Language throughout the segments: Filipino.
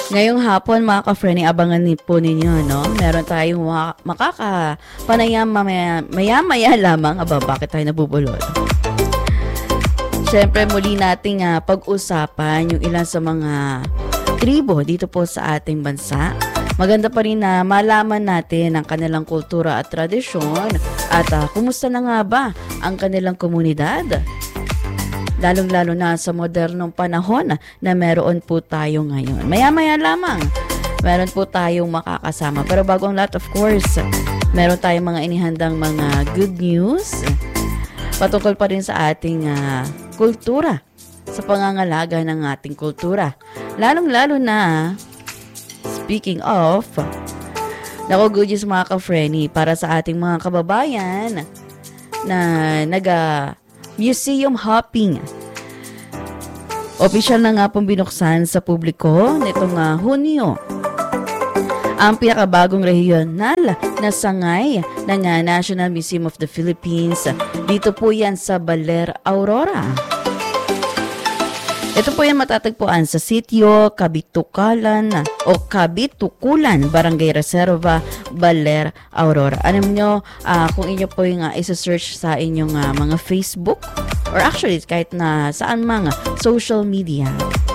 Ngayong hapon mga ka-friendly, abangan po ninyo, no? Meron tayong makakapanayam maya-maya lamang. Aba, bakit tayo nabubulol? Siyempre, muli nating pag-usapan yung ilan sa mga tribo dito po sa ating bansa. Maganda pa rin na malaman natin ang kanilang kultura at tradisyon at kumusta na nga ba ang kanilang komunidad. Lalong-lalo na sa modernong panahon na meron po tayo ngayon. Maya-maya lamang, meron po tayong makakasama. Pero bago ang lahat, of course, meron tayong mga inihandang mga good news patungkol pa rin sa ating kultura, sa pangangalaga ng ating kultura. Lalong-lalo na, speaking of, good news mga ka-friendly para sa ating mga kababayan na museum hopping. Opisyal na nga pong binuksan sa publiko nitong Hunyo ang pinakabagong regional na sangay ng National Museum of the Philippines. Dito po yan sa Baler, Aurora. Ito po yan matatagpuan sa sitio Kabitukulan, Barangay Reserva, Baler, Aurora. Alam nyo, kung inyo po yung isa-search sa inyong mga Facebook or actually kahit na saan mga social media,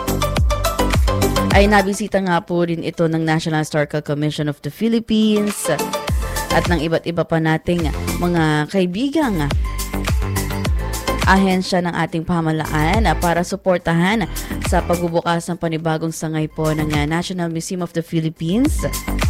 ay nabisita nga po rin ito ng National Historical Commission of the Philippines at ng iba't iba pa nating mga kaibigang ahensya ng ating pamahalaan para suportahan sa pagbubukas ng panibagong sangay po ng National Museum of the Philippines.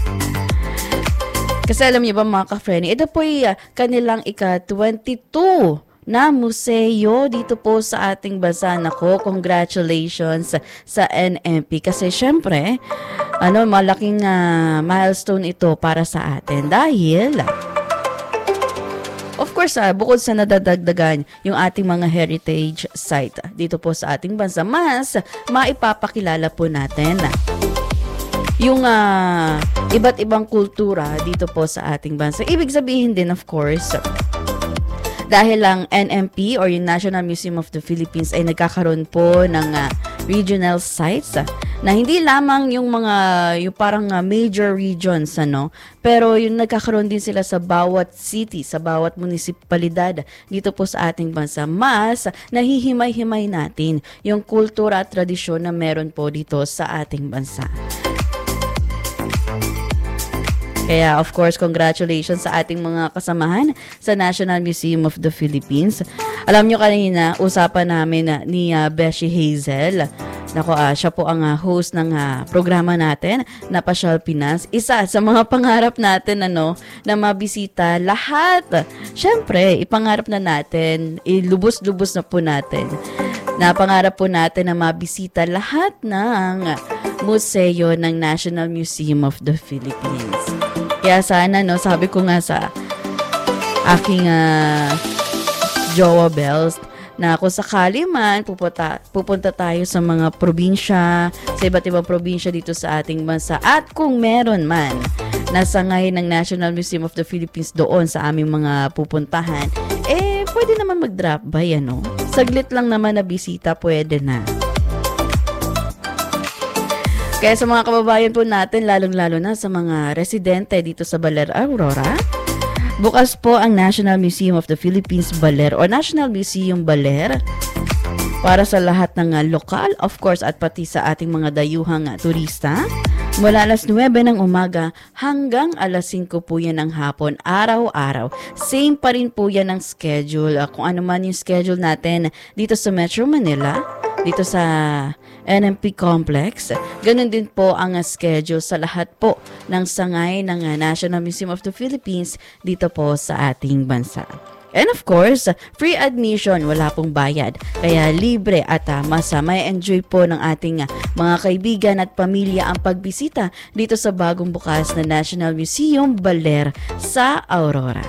Kasi alam niyo ba mga ka-friendly, ito po ay kanilang ika-22 na museo dito po sa ating bansa. Nako, congratulations sa NMP. Kasi syempre, malaking milestone ito para sa atin dahil of course, bukod sa nadadagdagan yung ating mga heritage site dito po sa ating bansa, mas maipapakilala po natin yung iba't ibang kultura dito po sa ating bansa. Ibig sabihin din, of course, dahil ang NMP or yung National Museum of the Philippines ay nagkakaroon po ng regional sites na hindi lamang yung parang major regions, pero yung nagkakaroon din sila sa bawat city, sa bawat munisipalidad dito po sa ating bansa. Mas nahihimay-himay natin yung kultura at tradisyon na meron po dito sa ating bansa. Kaya of course, congratulations sa ating mga kasamahan sa National Museum of the Philippines. Alam nyo kanina, usapan namin ni Beshi Hazel. Nako, siya po ang host ng programa natin na Pasyal Pinas. Isa sa mga pangarap natin na mabisita lahat. Siyempre, ipangarap na natin, ilubos-lubos na po natin. Napangarap po natin na mabisita lahat ng museo ng National Museum of the Philippines. Kaya sana, sabi ko nga sa aking Jowa Bells, na kung sakali man pupunta tayo sa mga probinsya, sa iba't ibang probinsya dito sa ating bansa, at kung meron man nasangay ng National Museum of the Philippines doon sa aming mga pupuntahan, pwede naman mag-drop by, saglit lang naman na bisita, pwede na. Kaya sa mga kababayan po natin, lalong-lalo na sa mga residente dito sa Baler, Aurora, bukas po ang National Museum of the Philippines Baler o National Museum Baler para sa lahat ng lokal, of course, at pati sa ating mga dayuhang turista. Mula alas 9 ng umaga hanggang alas 5 po yan ng hapon, araw-araw. Same pa rin po yan ang schedule. Kung ano man yung schedule natin dito sa Metro Manila, dito sa NMP Complex, ganun din po ang schedule sa lahat po ng sangay ng National Museum of the Philippines dito po sa ating bansa. And of course, free admission, wala pong bayad. Kaya libre at mas may enjoy po ng ating mga kaibigan at pamilya ang pagbisita dito sa bagong bukas na National Museum Baler sa Aurora.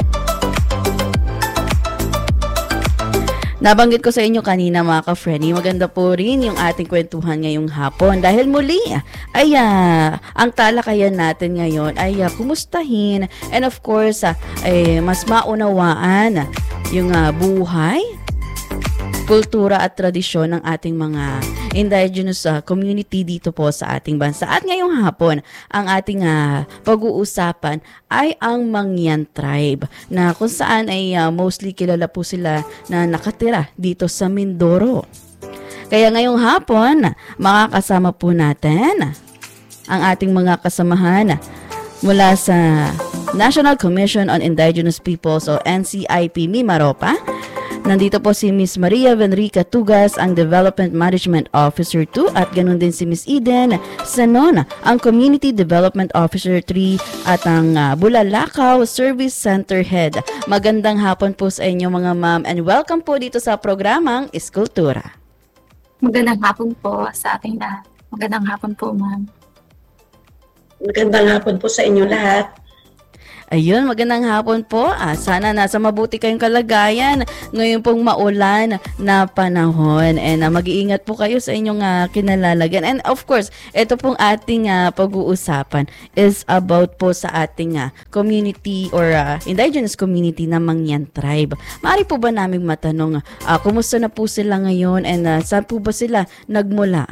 Nabanggit ko sa inyo kanina mga ka-friendly, maganda po rin yung ating kwentuhan ngayong hapon dahil muli ay ang talakayan natin ngayon ay kumustahin and of course mas maunawaan yung buhay kultura at tradisyon ng ating mga indigenous community dito po sa ating bansa. At ngayong hapon, ang ating pag-uusapan ay ang Mangyan Tribe na kung saan ay mostly kilala po sila na nakatira dito sa Mindoro. Kaya ngayong hapon, makakasama po natin ang ating mga kasamahan mula sa National Commission on Indigenous Peoples o NCIP Mimaropa. Nandito po si Miss Maria Venrica Tugas, ang Development Management Officer 2, at ganun din si Miss Eden Sanon, ang Community Development Officer 3 at ang Bulalakaw Service Center Head. Magandang hapon po sa inyo mga ma'am and welcome po dito sa programang Iskultura. Magandang hapon po sa ating lahat. Magandang hapon po, ma'am. Magandang hapon po sa inyo lahat. Ayun, magandang hapon po. Sana nasa mabuti kayong kalagayan ngayon pong maulan na panahon. And mag-iingat po kayo sa inyong kinalalagyan. And of course, ito pong ating pag-uusapan is about po sa ating community or indigenous community na Mangyan Tribe. Maaari po ba namin matanong, kumusta na po sila ngayon and saan po ba sila nagmula?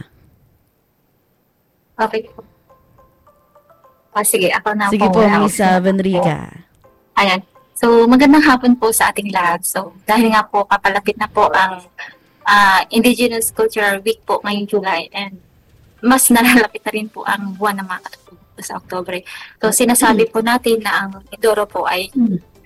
Okay po. Sige, ako na Sige po, Miss Venrica. Venrica. Ayan. So, magandang hapon po sa ating lahat. So, dahil nga po, kapalapit na po ang Indigenous Cultural Week po ngayong July and mas nalalapit na rin po ang buwan ng mga katutubo sa Oktubre. So, sinasabi po natin na ang Mindoro po ay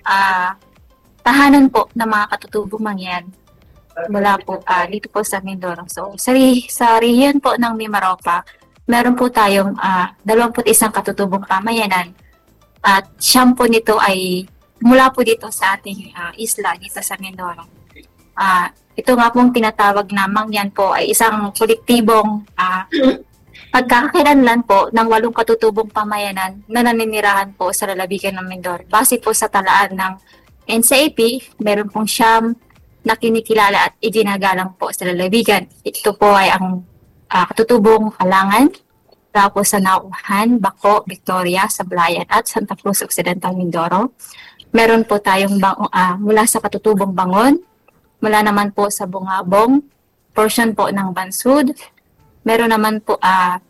tahanan po ng mga katutubong Mangyan mula po dito po sa Mindoro. So, sa rehiyon po ng Mimaropa, meron po tayong 21 katutubong pamayanan at siyam po nito ay mula po dito sa ating isla, dito sa Mindoro. Ito nga pong tinatawag na Mangyan po ay isang kolektibong pagkakakilanlan po ng 8 katutubong pamayanan na naninirahan po sa lalawigan ng Mindoro. Base po sa talaan ng NCIP, meron pong siyam na kinikilala at iginagalang po sa lalawigan. Ito po ay ang katutubong Halangan, tapos sa Nauhan, Bako, Victoria, Sablayan at Santa Cruz Occidental Mindoro. Meron po tayong mula sa katutubong Bangon, mula naman po sa Bungabong, portion po ng Bansud. Meron naman po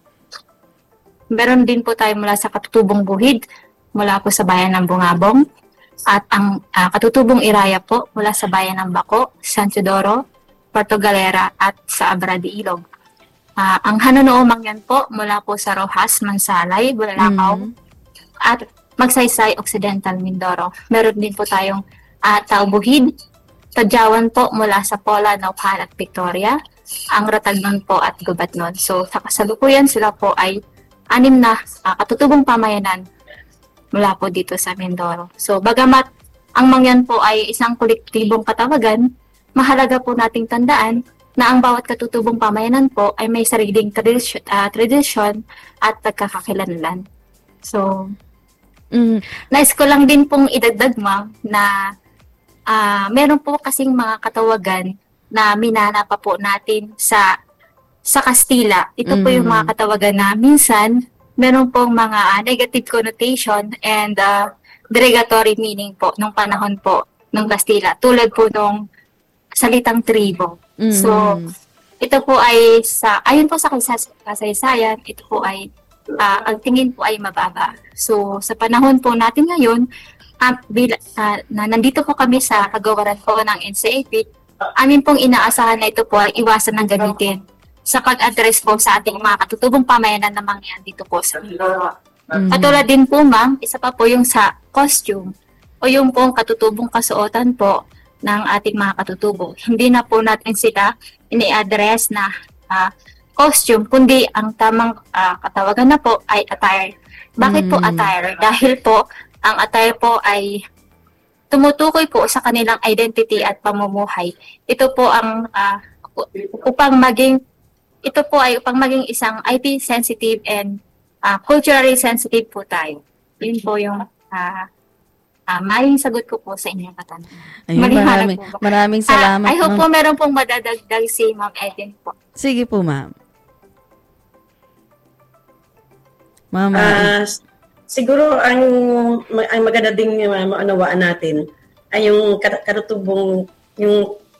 meron din po tayo mula sa katutubong Buhid, mula po sa bayan ng Bungabong. At ang katutubong Iraya po mula sa bayan ng Bako, San Teodoro, Puerto Galera at sa Abra de Ilog. Ang Hanunoo Mangyan po mula po sa Rojas, Mansalay, Bulalakaw at Magsaysay, Occidental Mindoro. Meron din po tayong Taubuhid, Tadyawan po mula sa Pola, Nauhan at Victoria, ang Ratagnon po at Gubatnon. So sa kasalukuyan sila po ay 6 na katutubong pamayanan mula po dito sa Mindoro. So bagamat ang Mangyan po ay isang kolektibong katawagan, mahalaga po nating tandaan na ang bawat katutubong pamayanan po ay may sariling tradisyon at pagkakakilanlan. So, nais ko lang din pong idagdag, ma'am, na meron po kasing mga katawagan na minana pa po natin sa Kastila. Ito po yung mga katawagan na minsan meron pong mga negative connotation and derogatory meaning po nung panahon po ng Kastila. Tulad po nung salitang tribo. So, ito po ay ayon po sa kasaysayan, ito po ay ang tingin po ay mababa. So, sa panahon po natin ngayon, nandito po kami sa kagawaran po ng NCIP, amin pong inaasahan na ito po ay iwasan ng gamitin sa pag-address po sa ating mga katutubong pamayanan na Mangyan dito po sa Mindoro. Katulad din po, ma'am, isa pa po yung sa costume o yung pong katutubong kasuotan po ng ating mga katutubo. Hindi na po natin sila ini-address na costume, kundi ang tamang katawagan na po ay attire. Bakit po attire? Dahil po, ang attire po ay tumutukoy po sa kanilang identity at pamumuhay. Ito po ang upang maging isang IP sensitive and culturally sensitive po tayo. Yun po yung maling sagot ko po sa inyong katanungan. Maraming salamat. I hope po meron pong madadagdag si Ma'am Eden po. Sige po, ma'am. Siguro ang maganda ding maunawaan natin ay yung katutubong, yung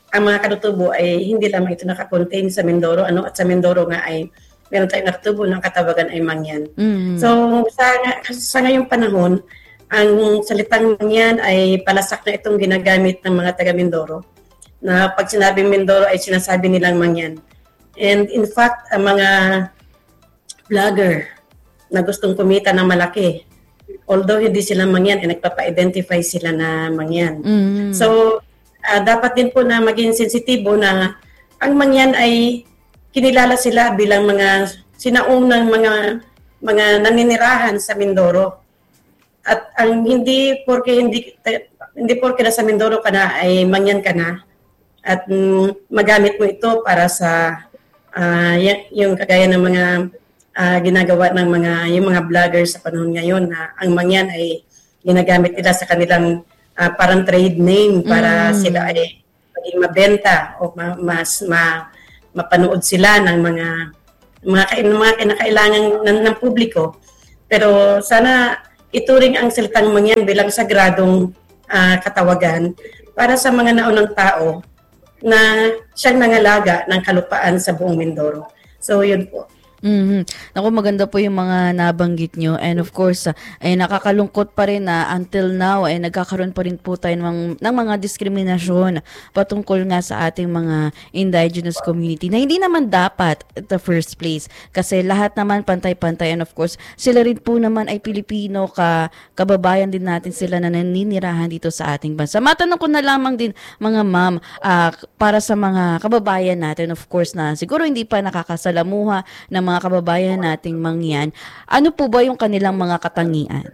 ang mga katutubo ay hindi lamang ito nakakontain sa Mindoro, at sa Mindoro nga ay meron tayong nakatubo ng katawagan ay Mangyan. So sa ngayong panahon, ang salitang Mangyan ay palasak na itong ginagamit ng mga taga Mindoro, na pag sinabing Mindoro ay sinasabi nilang Mangyan. And in fact, ang mga vlogger na gustong kumita ng malaki, although hindi sila Mangyan, ay nagpapa-identify sila na Mangyan. So dapat din po na maging sensitibo na ang Mangyan ay kinilala sila bilang mga sinaunang mga naninirahan sa Mindoro. At ang hindi porke nasa Mindoro ka na ay Mangyan ka na, at magamit mo ito para sa yung kagaya ng mga ginagawa ng yung mga vloggers sa panahon ngayon, na ang Mangyan ay ginagamit nila sa kanilang parang trade name para sila ay maging mabenta o mapanood sila ng mga kinakailangan ng publiko. Pero sana ituring ang salitang Mangyan bilang sagradong katawagan para sa mga naunang tao na siyang nangalaga ng kalupaan sa buong Mindoro. So yun po. Naku, maganda po yung mga nabanggit nyo, and of course ay nakakalungkot pa rin na until now ay nagkakaroon pa rin po tayo ng mga diskriminasyon patungkol nga sa ating mga indigenous community na hindi naman dapat at the first place, kasi lahat naman pantay-pantay, and of course sila rin po naman ay Pilipino, kababayan din natin sila na naninirahan dito sa ating bansa. Matanong ko na lamang din mga ma'am, para sa mga kababayan natin, of course, na siguro hindi pa nakakasalamuha ng mga kababayan nating Mangyan, ano po ba yung kanilang mga katangian?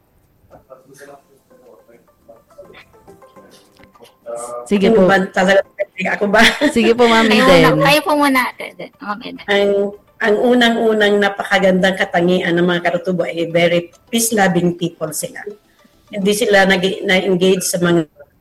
Sige po. Ako ba? Sige po, Ma'am Eden. Kayo po muna. Ang unang-unang napakagandang katangian ng mga katutubo ay very peace-loving people sila. Hindi sila na-engage sa mga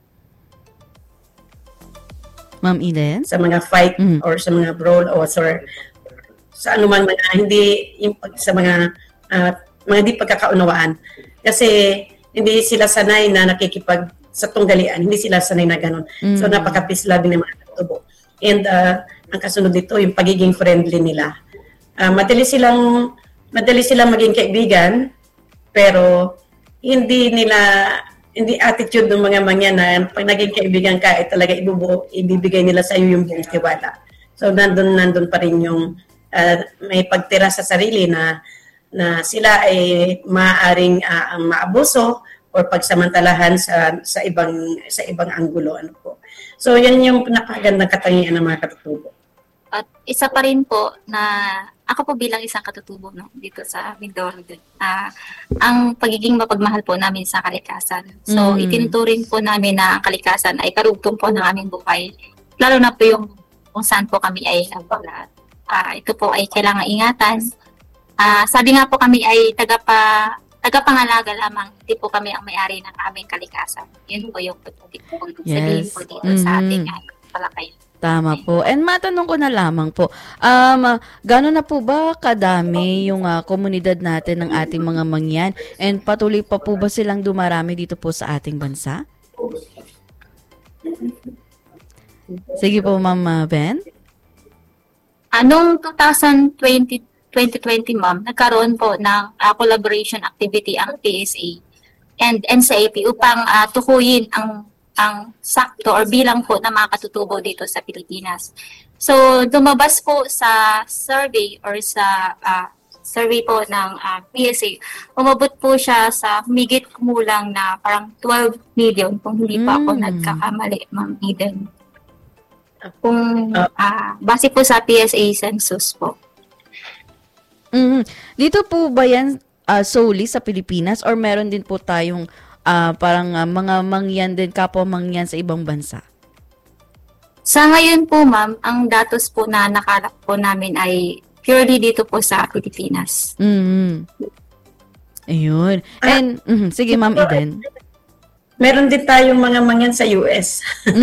Ma'am Eden? Sa mga fight or sa mga brawl o sa anumang hindi sa mga di pagkakaunawaan, kasi hindi sila sanay na nakikipag sa tunggalian, hindi sila sanay na ganun. So napaka-peace loving ng mga katutubo. And ang kasunod nito, yung pagiging friendly nila. Madali silang maging kaibigan, pero hindi attitude ng mga Mangyan na pag naging kaibigan ka ay talaga ibibigay nila sa iyo yung buong tiwala. So nandun pa rin yung may pagtira sa sarili na sila ay maaaring maabuso o pagsamantalahan sa ibang anggulo, po. So yan yung napakagandang katangian ng mga katutubo. At isa pa rin po na ako po bilang isang katutubo dito sa Mindoro, ang pagiging mapagmahal po namin sa kalikasan. So itinuturing po namin na ang kalikasan ay karugtong po ng aming buhay. Lalo na po yung kung saan po kami ay nagbalat. Ito po ay kailangan ingatan. Sabi nga po kami ay tagapangalaga lamang, hindi po kami ang may-ari ng aming kalikasan. Yun po yung sabihin po dito sa ating palakay. Tama po. And matanong ko na lamang po, gano'n na po ba kadami yung komunidad natin ng ating mga Mangyan, and patuloy pa po ba silang dumarami dito po sa ating bansa? Sige po, Ma'am Ben. Noong 2020, ma'am, nagkaroon po ng collaboration activity ang PSA and NCAP upang tukuyin ang sakto or bilang po ng mga katutubo dito sa Pilipinas. So, lumabas po sa survey or sa survey po ng PSA, umabot po siya sa humigit kumulang na parang 12 million kung hindi pa ako nagkakamali, Ma'am Eden. Kung base po sa PSA census po. Dito po ba yan solely sa Pilipinas, or meron din po tayong parang mga Mangyan din, kapwa Mangyan sa ibang bansa? Sa ngayon po, ma'am, ang datos po na nakalap po namin ay purely dito po sa Pilipinas. Ayun. And sige, Ma'am Eden. Meron din tayong mga Mangyan sa US.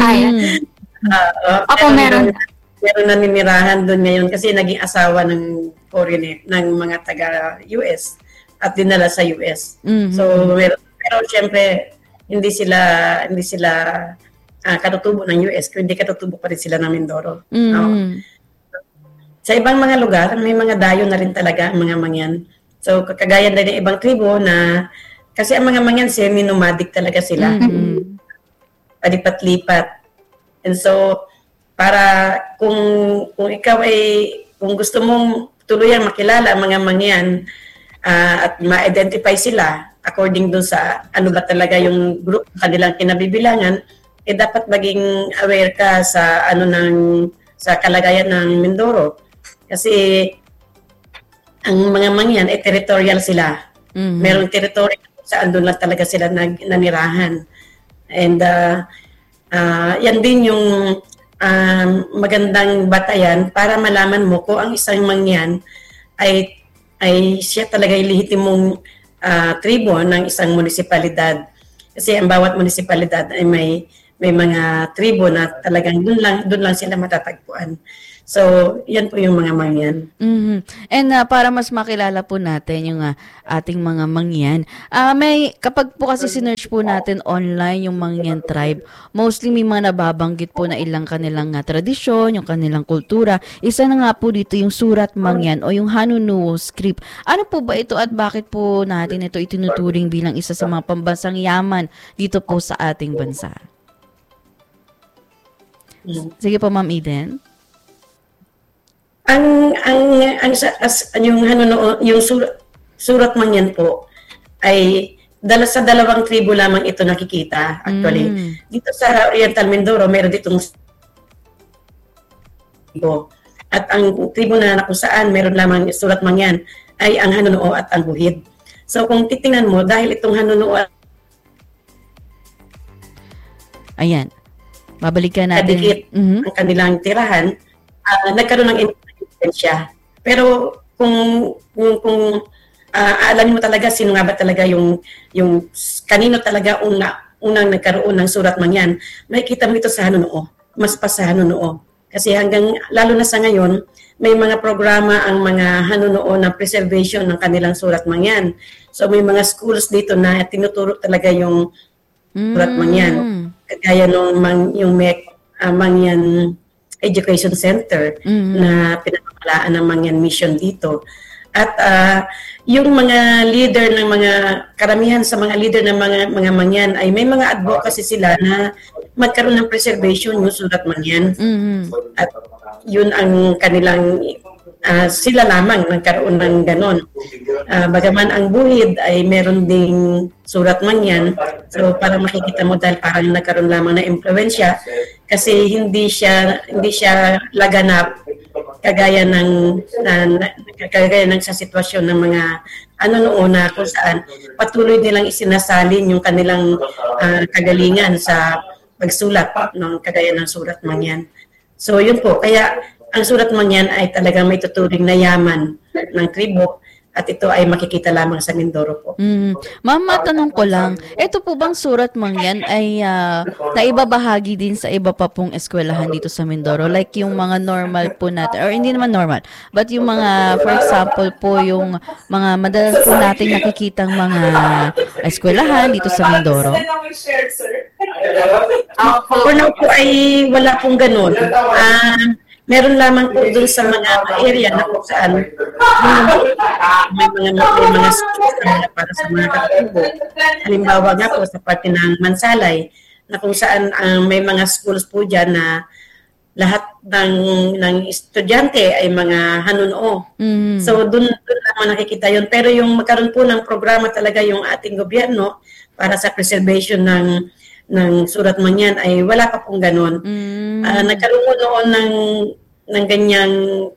Meron. Meron naninirahan doon ngayon kasi naging asawa ng foreigner, ng mga taga-US at dinala sa US. So, pero syempre, hindi sila katutubo ng US, kundi katutubo pa rin sila ng Mindoro. Mm. No? Sa ibang mga lugar, may mga dayo na rin talaga ang mga mangyan. So, kagaya na ng ibang tribo na, kasi ang mga mangyan, semi-nomadic talaga sila. Mm-hmm. Palipat-lipat. And so, para kung ikaw kung gusto mong tuluyang makilala ang mga mangyan at ma-identify sila according dun sa ano ba talaga yung group kanilang kinabibilangan, dapat maging aware ka sa sa kalagayan ng Mindoro. Kasi ang mga mangyan territorial sila. Mm-hmm. Merong territory saan doon lang talaga sila nanirahan. And yan din yung magandang batayan para malaman mo kung ang isang mangyan ay siya talaga yung lehitimong tribo ng isang munisipalidad. Kasi ang bawat munisipalidad ay may mga tribo na talagang doon lang sila matatagpuan. So, yan po yung mga mangyan. Mm-hmm. And para mas makilala po natin yung ating mga mangyan, kapag po kasi sinearch po natin online yung mangyan tribe, mostly may mga nababanggit po na ilang kanilang tradisyon, yung kanilang kultura. Isa na nga po dito yung surat mangyan o yung Hanunuo script. Ano po ba ito at bakit po natin ito itinuturing bilang isa sa mga pambansang yaman dito po sa ating bansa? Sige po, Ma'am Eden. Yung surat mangyan po ay sa dalawang tribo lamang ito nakikita actually. Dito sa Oriental Mindoro meron ditong tribo. At ang tribo na kung saan meron lamang surat mangyan ay ang Hanunuo at ang Buhid. So kung titingnan mo, dahil itong Hanunuo ayan, babalikan natin ang kanilang tirahan, nagkaroon ng siya. Pero kung alamin mo talaga sino nga ba talaga yung kanino talaga unang nagkaroon ng surat mangyan, makikita mo ito sa Hanunuo, mas pa sa Hanunuo. Kasi lalo na sa ngayon, may mga programa ang mga Hanunuo na preservation ng kanilang surat mangyan. So may mga schools dito na tinuturo talaga yung surat mangyan. Kagaya yung Mangyan Education Center na pinapamalaan ng Mangyan Mission dito. At yung mga leader ng karamihan sa mga leader ng mga mangyan ay may mga advocacy sila na magkaroon ng preservation yung surat mangyan. At yun ang kanilang sila lamang nagkaroon ng ganon. Bagaman ang Buhid ay meron ding surat mangyan. So para makikita mo dahil parang nagkaroon lamang na impluwensya kasi hindi siya laganap kagaya ng sa sitwasyon ng mga noon na kung saan patuloy nilang isinasalin yung kanilang kagalingan sa pagsulat ng kagaya ng surat mangyan. So yun po, kaya ang surat mangyan ay talagang may tuturing na yaman ng tribo at ito ay makikita lamang sa Mindoro po. Ma'am, matanong ko lang, ito po bang surat mangyan ay naibabahagi din sa iba pa pong eskwelahan dito sa Mindoro? Like yung mga normal po natin, or hindi naman normal, but yung mga, for example po, yung mga madalas po natin nakikitang mga eskwelahan dito sa Mindoro? For now po ay wala pong ganun. Meron lamang po dun sa mga area na kung saan may mga schools na para sa mga katutubo. Halimbawa nga po sa parte ng Mansalay na kung saan may mga schools po dyan na lahat ng estudyante ay mga Hanunuo. So dun naman nakikita yun. Pero yung magkaroon po ng programa talaga yung ating gobyerno para sa preservation ng surat mangyan ay wala pa pong ganun. Nagkaroon mo noon ng ganyang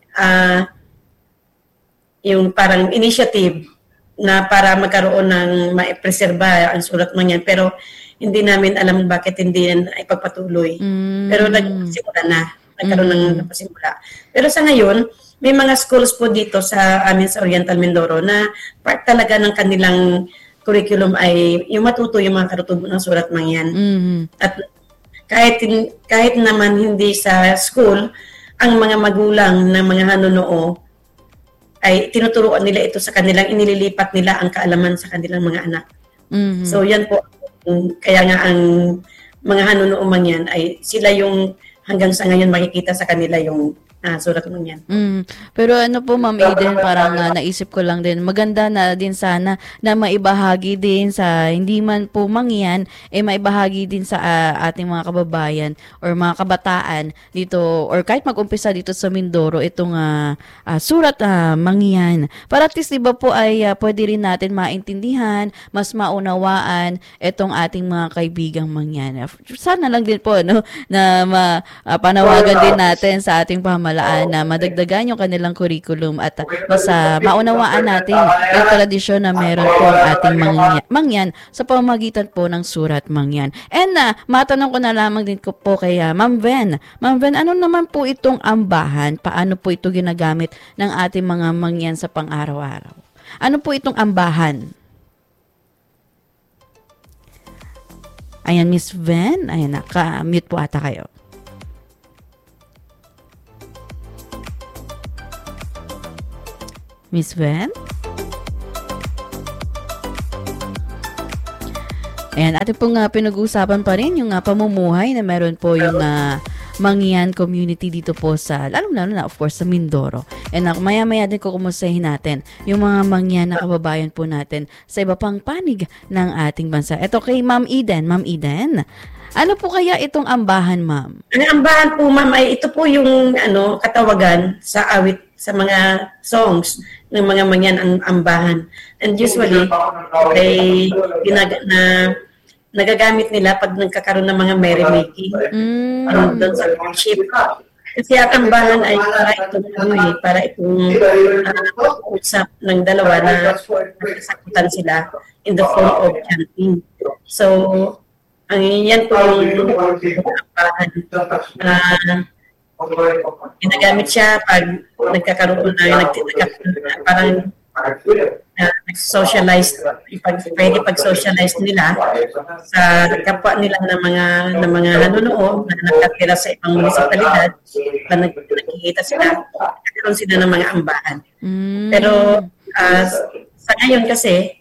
yung parang initiative na para magkaroon ng maipreserba ang surat mangyan pero hindi namin alam bakit hindi yan ay pagpatuloy. Pero nagsimula na. Nagkaroon ng napasimula. Pero sa ngayon, may mga schools po dito sa amin sa Oriental Mindoro na part talaga ng kanilang curriculum ay yung matuto yung mga katutubo ng surat mangyan. At kahit naman hindi sa school, ang mga magulang ng mga Hanunuo ay tinuturuan nila ito sa kanilang, inililipat nila ang kaalaman sa kanilang mga anak. So yan po, kaya nga ang mga hanunoong mangyan ay sila yung hanggang sa ngayon makikita sa kanila yung surat mangyan. Pero ano po, Ma'am Eden, parang naisip ko lang din, maganda na din sana na maibahagi din sa, hindi man po mangyan, maibahagi din sa ating mga kababayan or mga kabataan dito, or kahit mag-umpisa dito sa Mindoro, itong surat mangyan. Para at least, diba po, ay pwede rin natin maintindihan, mas maunawaan itong ating mga kaibigang mangyan. Sana lang din po, no, na panawagan din natin sa ating pamahalaan na madagdagan yung kanilang curriculum at mas maunawaan natin yung tradisyon na meron po ang ating mangyan sa pamamagitan po ng surat mangyan. And matanong ko na lamang din ko po kay Ma'am Ven. Ma'am Ven, ano naman po itong ambahan? Paano po ito ginagamit ng ating mga mangyan sa pang-araw-araw? Ano po itong ambahan? Ayan, Miss Ven. Ayan, naka-mute po ata kayo. Miss Ven? Ayan, ating pong pinag-uusapan pa rin yung pamumuhay na meron po yung Mangyan community dito po sa, lalo-lalo na of course sa Mindoro. And maya-maya din kukumustahin natin yung mga Mangyan na kababayan po natin sa iba pang panig ng ating bansa. Ito kay Ma'am Eden. Ma'am Eden, ano po kaya itong ambahan, Ma'am? Ang ambahan po, Ma'am, ay ito po yung katawagan sa awit sa mga songs ng mga Mangyan ang ambahan. And usually, ay nagagamit nila pag nagkakaroon ng mga merrymaking doon sa ship. Kasi ang ambahan ay para itong usap ng dalawa na nasasakutan sila in the form of chanting. So, ang yan po yung ambahan. Ginagamit siya pag nagkakaroon na parang nag-socialize, pwede pag-socialize nila sa kapwa nila ng mga hanunood na nakatira sa ibang munisipalidad, na nakikita sila, nagkaroon sila ng mga ambahan. Pero sa ngayon kasi,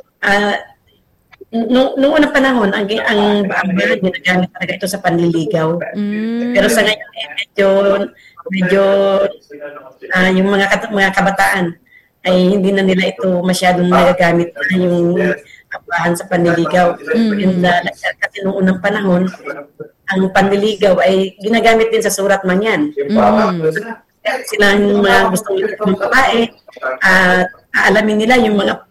noong unang panahon, ang ambahan ginagamit talaga ito sa panliligaw. Pero sa ngayon, medyo yung mga kabataan ay hindi na nila ito masyadong nagagamit na yung ambahan sa panliligaw. Kasi noong unang panahon, ang panliligaw ay ginagamit din sa surat mangyan. Sila yung mga gustong ng babae, at aalamin nila yung mga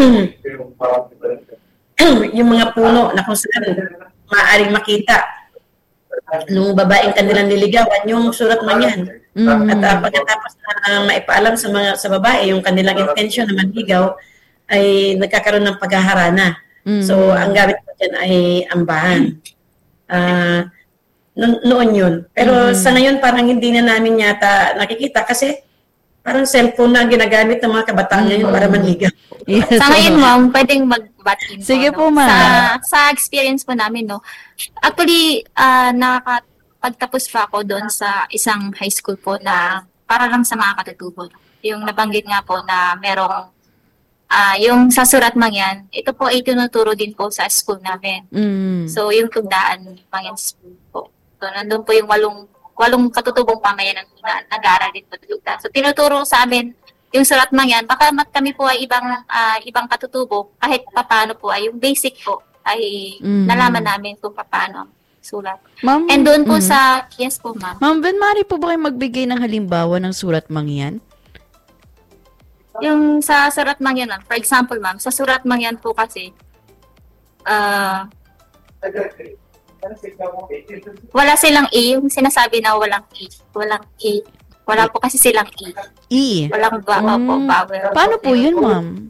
yung mga puno na kung saan maaaring makita nung babaeng kanilang niligawan, yung surat mangyan. At pagkatapos na maipaalam sa babae yung kanilang intention na manligaw, ay nagkakaroon ng paghaharana. So, ang gamit ko dyan ay ambahan. Noon yun. Pero sa ngayon, parang hindi na namin yata nakikita kasi parang cellphone na ginagamit ng mga kabataan ngayon para manligaw. Yes, sa ngayon, Ma'am, pwedeng mag-batin po. Sige po, Ma'am. Sa experience po namin, no. Actually, pagtapos pa ako doon sa isang high school po na para lang sa mga katutubo. Yung nabanggit nga po na merong yung sa surat mangyan, ito po ay tinuturo din po sa school namin. So, yung tugdaan mangyan school po. So, nandun po yung walong katutubong pamayanan na nag-aaral din po tugdaan. So, tinuturo sa amin yung surat mangyan. Baka kami po ay ibang katutubo, kahit papaano po ay yung basic po ay nalaman namin kung papaano sulat. Ma'am, and doon po yes po, Ma'am. Ma'am Ben, maaari po ba kayo magbigay ng halimbawa ng surat mangyan? Yung sa surat mangyan, Ma'am. For example, Ma'am, sa surat mangyan po kasi, wala silang E. Yung sinasabi na walang E. Walang E. Wala po kasi silang E. E? Walang vowel. Paano po yun, Ma'am?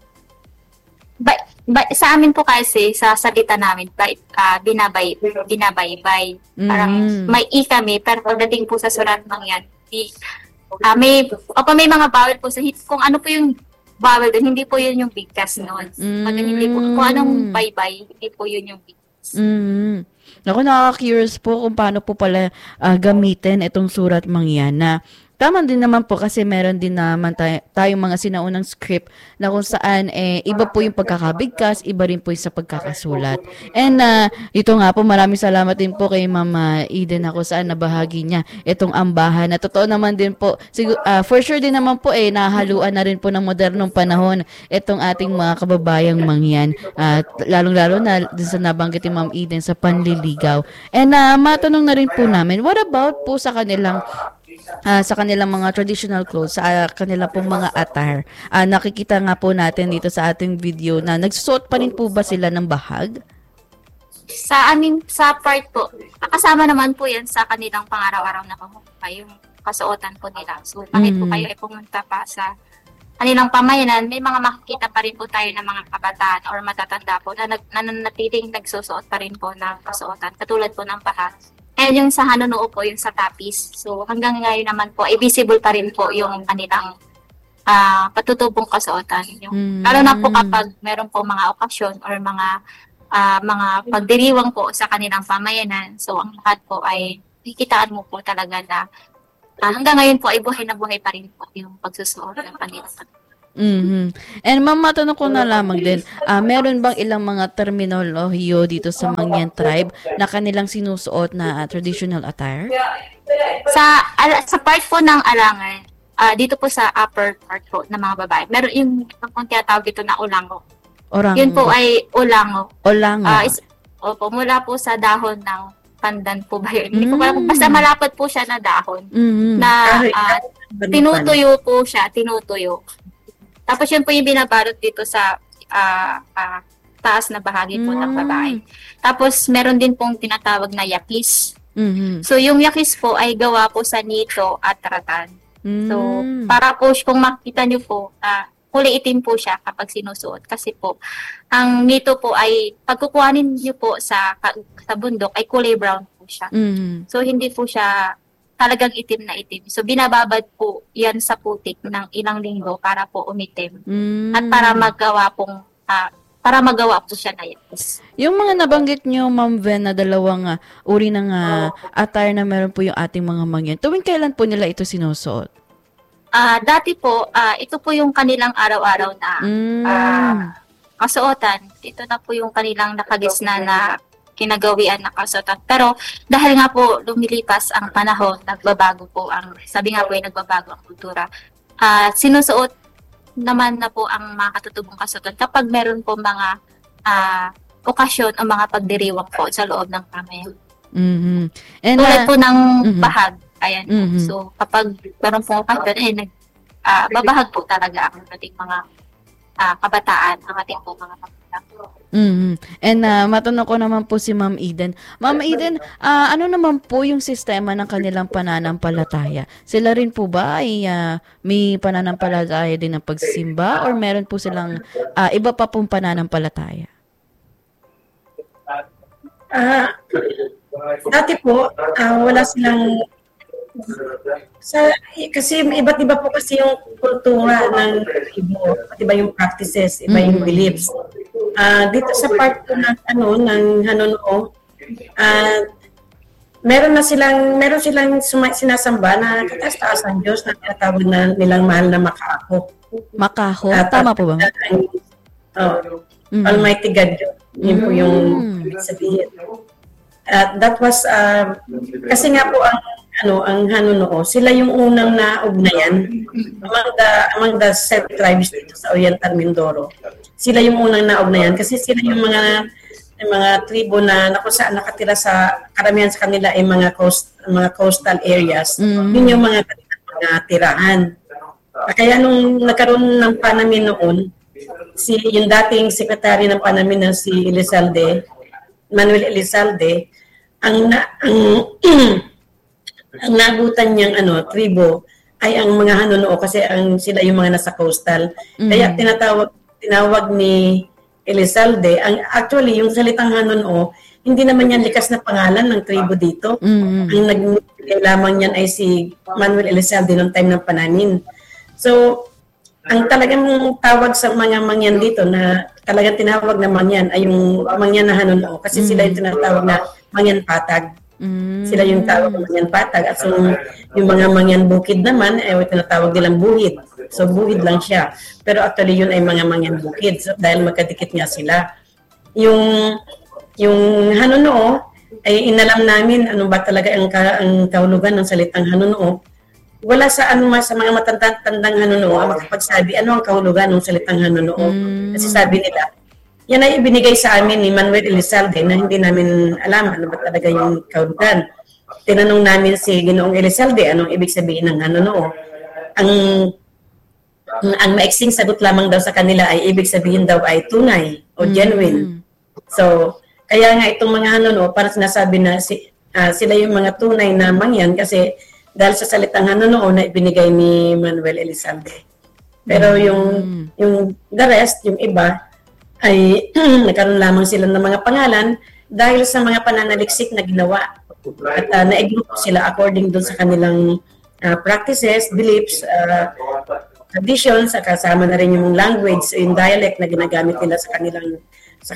Sa amin po kasi, sa salita namin, binabaybay. Parang may E kami, pero pagdating po sa surat mangyan, may mga vowel po. Kung ano po yung vowel doon, hindi po yun yung bigkas noon. Kung anong baybay, hindi po yun yung bigkas. Ako, nakaka-curious po kung paano po pala gamitin itong surat mangyan na tama din naman po kasi meron din naman tayong mga sinaunang script na kung saan iba po yung pagkakabigkas, iba rin po yung sa pagkakasulat. And ito nga po, maraming salamat din po kay Mama Eden na kung saan nabahagi niya itong ambahan. Na totoo naman din po, for sure din naman po nahaluan na rin po ng modernong panahon itong ating mga kababayang mangyan. At lalong-lalo na din sa nabanggit ni Ma'am Eden sa panliligaw. And matanong na rin po namin, what about po sa kanilang mga traditional clothes, sa kanilang pong mga attire? Nakikita nga po natin dito sa ating video na nagsusuot pa rin po ba sila ng bahag? Sa part po, kasama naman po yan sa kanilang pang-araw-araw na yung kasuotan po nila. So, bakit po kayo ay pumunta pa sa kanilang pamayanan, may mga makikita pa rin po tayo ng mga kabataan or matatanda po na nananatiling nagsusuot pa rin po ng kasuotan, katulad po ng bahag. And yung sa Hanunuo po, yung sa tapis. So, hanggang ngayon naman po, visible pa rin po yung kanilang patutubong kasuotan. Lalo na po kapag meron po mga okasyon or mga pagdiriwang po sa kanilang pamayanan. So, ang lahat po ay kikitaan mo po talaga na hanggang ngayon po ay buhay na buhay pa rin po yung pagsusuot ng kanilang. And ma'am, matanong ko na lamang din, meron bang ilang mga terminolohiyo dito sa Mangyan tribe na kanilang sinusuot na traditional attire? Sa part po ng alangan, dito po sa upper part po ng mga babae, meron yung kung tinatawag dito na ulango. Yun po ay ulango. Opo, mula po sa dahon ng pandan po ba yun? Hindi ko alam, basta malapad po siya na dahon na tinutuyo po siya, Tapos yun po yung binabalot dito sa taas na bahagi po ng babae. Tapos meron din pong tinatawag na yakis. So yung yakis po ay gawa po sa nito at ratan. So para po kung makita nyo po, kulay itim po siya kapag sinusuot. Kasi po, ang nito po ay pagkukuhanin nyo po sa bundok ay kulay brown po siya. So hindi po siya talagang itim na itim. So, binababad po yan sa putik ng ilang linggo para po umitim. At para magawa po siya na yakis. Yung mga nabanggit nyo, Ma'am Ven, na dalawang uri ng attire na meron po yung ating mga mangyan, tuwing kailan po nila ito sinusuot? Dati po, ito po yung kanilang araw-araw na kasuotan. Ito na po yung kanilang nakagisna na kinagawian na kasuotan. Pero dahil nga po lumilipas ang panahon, nagbabago po sabi nga po ay nagbabago ang kultura. Sinusuot naman na po ang mga katutubong kasuotan kapag meron po mga okasyon o mga pagdiriwang po sa loob ng pamayanan. Tulad po ng bahag. Ayan po. So kapag meron po okasyon, babahag po talaga ang ating mga kabataan, ang ating po mga kabataan. And matanong ko naman po si Ma'am Eden. Ma'am Eden, ano naman po yung sistema ng kanilang pananampalataya? Sila rin po ba ay may pananampalataya din ng pagsimba or meron po silang iba pa pong pananampalataya? Dati po, wala silang kasi iba't iba po kasi yung kultura ng ibo, iba yung practices, iba yung beliefs. Dito sa part po ng ng Hanunuo, meron silang sinasamba na kataas-taas ng Diyos na tinatawag na nilang mahal na Makaho. Makaho? Tama po ba? Almighty God, yun po yung sabihin. That was kasi nga po ang Hanunuo, sila yung unang naugnayan among the 7 tribes dito sa Oriental Mindoro. Sila yung unang naugnayan kasi sila yung mga tribo na nakatira sa karamihan sa kanila ay mga coastal areas. Yun yung mga tirahan. Kaya nung nagkaroon ng panamin noon, yung dating sekretary ng panamin na si Manuel Elizalde, ang nagutan niyang tribo ay ang mga Hanunuo kasi sila yung mga nasa coastal. Kaya tinawag ni Elizalde, actually yung salitang Hanunuo, hindi naman yan likas na pangalan ng tribo dito. Ang nagbigay lamang yan ay si Manuel Elizalde noong time ng pananin. So, ang talagang tawag sa mga mangyan dito na talagang tinawag na mangyan ay yung mangyan na Hanunuo kasi sila yung tinatawag na mangyan patag. Sila yung tawag ng mangyan patag. At so, yung mga mangyan bukid naman, tinatawag nilang buhid. So, buhid lang siya. Pero actually, yun ay mga mangyan bukid. So, dahil magkadikit nga sila. Yung Hanuno, ay inalam namin ano ba talaga ang kahulugan ng salitang Hanuno. Wala sa mga matandang Hanuno ang makapagsabi ano ang kahulugan ng salitang Hanuno. Kasi sabi nila, yan ay ibinigay sa amin ni Manuel Elizalde na hindi namin alam ano ba talaga yung kahulugan. Tinanong namin si Ginoong Elizalde anong ibig sabihin ng Hanuno. Ang maiksing sagot lamang daw sa kanila ay ibig sabihin daw ay tunay o genuine. So, kaya nga itong mga Hanuno, parang sinasabi na sila yung mga tunay na mangyan kasi dahil sa salitang Hanuno na ibinigay ni Manuel Elizalde. Pero yung the rest, yung iba, ay nagkaroon lamang sila ng mga pangalan dahil sa mga pananaliksik na ginawa. At na-group sila according doon sa kanilang practices, beliefs, traditions, kasama na rin yung language, yung dialect na ginagamit nila sa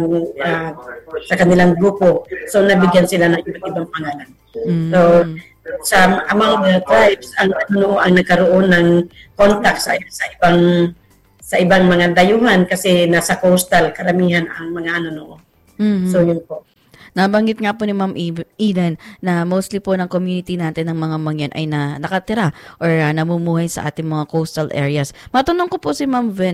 kanilang grupo. So nabigyan sila ng iba't ibang pangalan. So among the tribes ang nagkaroon ng contact sa ibang mga dayuhan kasi nasa coastal karamihan ang mga So yun po. Nabanggit nga po ni Ma'am Eden na mostly po ng community natin ng mga mangyan ay nakatira or namumuhay sa ating mga coastal areas. Matanong ko po si Ma'am Ven,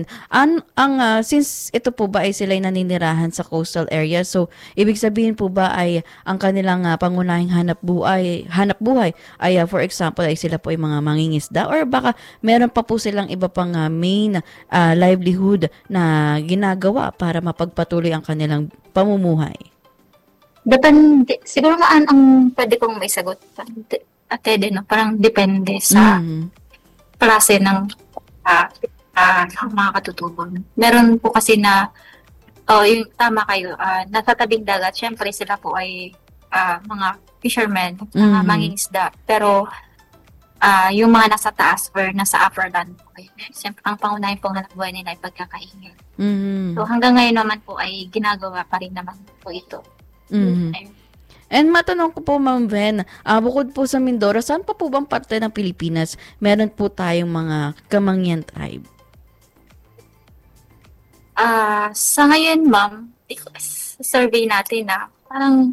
since ito po ba ay sila'y naninirahan sa coastal areas, so ibig sabihin po ba ay ang kanilang pangunahing hanap buhay ay for example ay sila po ay mga mangingisda or baka meron pa po silang iba pang main livelihood na ginagawa para mapagpatuloy ang kanilang pamumuhay? Depende. Siguro nga ang pwede kong may sagot. No? Parang depende sa klase ng mga katutubon. Meron po kasi na, yung tama kayo, nasa tabing dagat, syempre sila po ay mga fishermen, mga mangingisda. Pero yung mga nasa taas or nasa upper land po, syempre ang pangunahing pong hanap buhay nila ay pagkakaingin. So hanggang ngayon naman po ay ginagawa pa rin naman po ito. And matanong ko po, Ma'am Ven, bukod po sa Mindoro, saan pa po bang parte ng Pilipinas meron po tayong mga Kamangyan tribe? Sa ngayon, Ma'am, survey natin na parang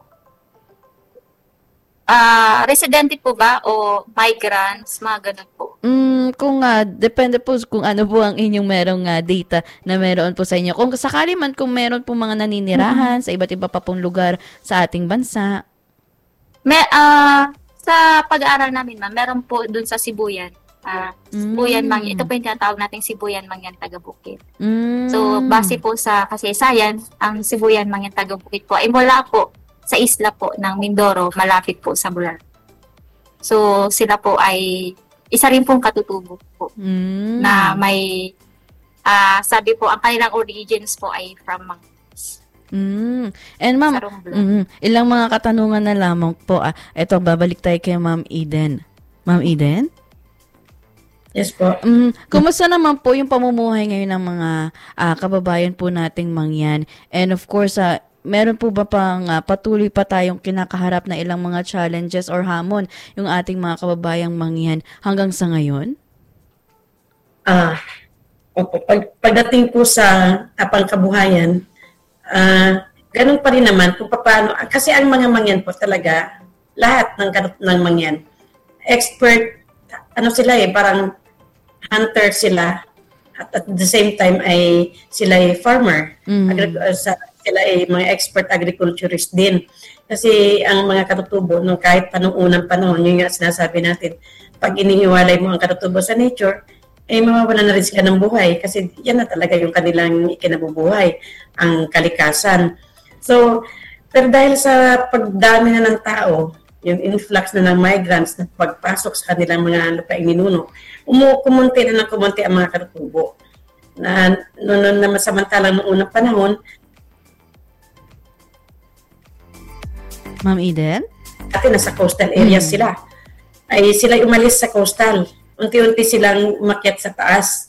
residente po ba o migrants, mga ganun po? Kung depende po kung ano po ang inyong merong data na meron po sa inyo. Kung sakali man kung meron po mga naninirahan sa iba't iba pa pong lugar sa ating bansa. Sa pag-aaral namin, ma'am, meron po dun sa Sibuyan. Sibuyan Mangyan. Ito po yung tinatawag natin Sibuyan Mangyan Taga-Bukid. So, base po sa kasaysayan, ang Sibuyan Mangyan Taga-Bukid po ay mula po sa isla po ng Mindoro, malapit po sa Bular. So, sila po ay isa rin pong katutubo po na may sabi po ang kanilang origins po ay from monkeys. And ma'am, ilang mga katanungan na lamang po. Ito, babalik tayo kay Ma'am Eden. Ma'am Eden? Yes po. Kumusta naman po yung pamumuhay ngayon ng mga kababayan po nating mangyan? And of course, meron po ba pang patuloy pa tayong kinakaharap na ilang mga challenges or hamon yung ating mga kababayang mangyan hanggang sa ngayon? Pagdating po sa pangkabuhayan, ganun pa rin naman kung paano. Kasi ang mga mangyan po talaga, lahat ng mangyan, expert, sila parang hunter sila. At the same time ay sila ay farmer. Sila ay mga expert agriculturist din. Kasi ang mga katutubo, kahit pa nung unang panahon, yun nga sinasabi natin, pag inihiwalay mo ang katutubo sa nature, ay mawawala na rin sila ng buhay. Kasi yan na talaga yung kanilang ikinabubuhay, ang kalikasan. So, pero dahil sa pagdami na ng tao, yung influx na ng migrants na pagpasok sa kanilang mga lupaing ninuno, kumunti na ng kumunti ang mga katutubo. Na samantalang noong unang panahon, Ma'am Eden? Dati nasa coastal areas sila. Ay sila umalis sa coastal. Unti-unti silang umakyat sa taas.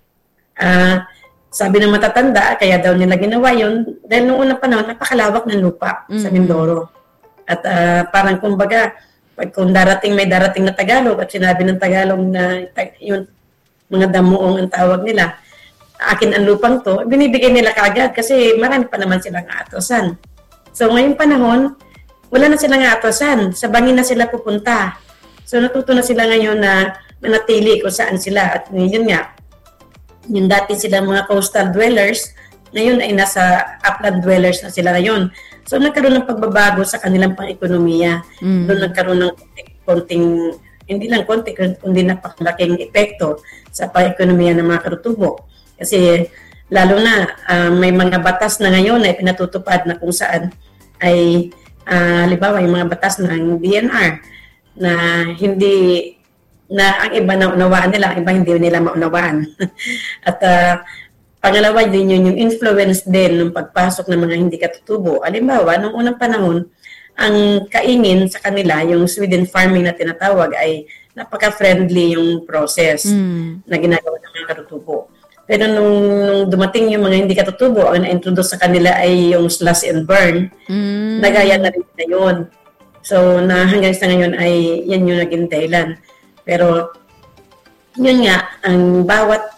Sabi ng matatanda, kaya daw nila ginawa yun, dahil noong unang panahon, napakalawak ng lupa sa Mindoro. At parang kumbaga, kung may darating na Tagalog at sinabi ng Tagalog na yung mga damuong ang tawag nila, akin ang lupang to, binibigay nila kaagad kasi marami pa naman silang aatosan. So ngayong panahon, wala na silang aatosan. Sa bangin na sila pupunta. So natuto na sila ngayon na manatili kung saan sila. At yun nga, yung dati silang mga coastal dwellers, ngayon ay nasa upland dwellers na sila ngayon. So nagkaroon ng pagbabago sa kanilang pang-ekonomiya. Doon nagkaroon ng konting, hindi lang konti, kundi napakalaking epekto sa pang-ekonomiya ng mga karutubo. Kasi lalo na may mga batas na ngayon na ipinatutupad na kung saan ay halimbawa yung mga batas ng DNR na hindi na ang iba naunawaan nila, ang iba hindi nila maunawaan. At pangalawa din yun, yung influence din ng pagpasok ng mga hindi katutubo. Halimbawa, noong unang panahon, ang kaingin sa kanila, yung Sweden farming na tinatawag, ay napaka-friendly yung process na ginagawa ng mga katutubo. Pero nung dumating yung mga hindi katutubo, ang na-introduce sa kanila ay yung slash and burn, nagaya na rin na yun. So, hanggang sa ngayon ay yan yung naging dahilan. Pero, yun nga, ang bawat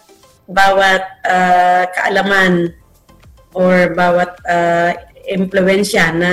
kaalaman or bawat impluwensya na